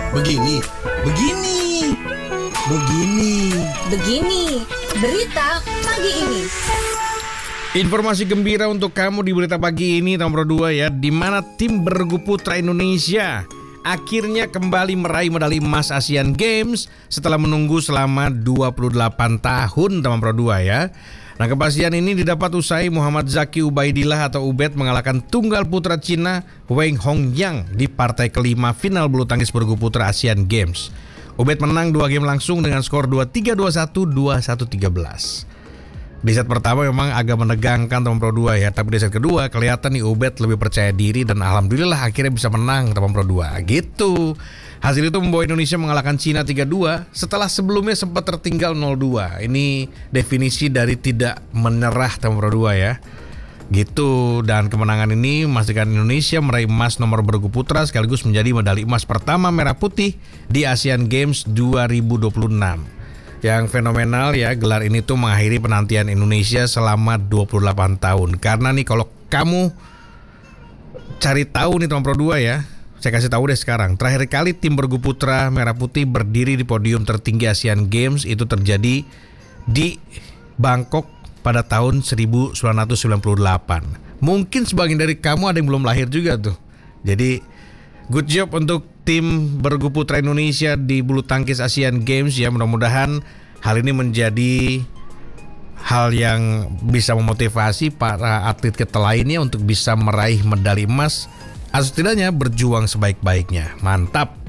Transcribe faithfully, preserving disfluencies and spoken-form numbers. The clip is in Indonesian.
Begini, begini, begini. Begini, berita pagi ini. Informasi gembira untuk kamu di berita pagi ini nomor dua ya, di mana tim bergu putra Indonesia akhirnya kembali meraih medali emas Asian Games setelah menunggu selama dua puluh delapan tahun nomor dua ya. Nah, kepastian ini didapat usai Muhammad Zaki Ubaidillah atau Ubed mengalahkan tunggal putra Cina Weng Hongyang di partai kelima final bulu tangkis bergu putra Asian Games. Ubed menang dua game langsung dengan skor dua tiga dua satu dua satu tiga belas. Di set pertama memang agak menegangkan Tom Pro dua ya, tapi di set kedua kelihatan nih Ubed lebih percaya diri dan alhamdulillah akhirnya bisa menang Tom Pro dua gitu. Hasil itu membawa Indonesia mengalahkan Cina tiga dua setelah sebelumnya sempat tertinggal nol dua. Ini definisi dari tidak menyerah Tom Pro dua ya. Gitu, dan kemenangan ini memastikan Indonesia meraih emas nomor bergu putra sekaligus menjadi medali emas pertama merah putih di Asian Games dua ribu dua puluh enam. Yang fenomenal ya, gelar ini tuh mengakhiri penantian Indonesia selama dua puluh delapan tahun. Karena nih kalau kamu cari tahu nih Tom Pro dua ya, saya kasih tahu deh sekarang. Terakhir kali tim bergu putra merah putih berdiri di podium tertinggi Asian Games itu terjadi di Bangkok pada tahun seribu sembilan ratus sembilan puluh delapan. Mungkin sebagian dari kamu ada yang belum lahir juga tuh. Jadi good job untuk tim bergu putra Indonesia di bulu tangkis Asian Games ya. Mudah-mudahan hal ini menjadi hal yang bisa memotivasi para atlet kita lainnya untuk bisa meraih medali emas atau setidaknya berjuang sebaik-baiknya. Mantap.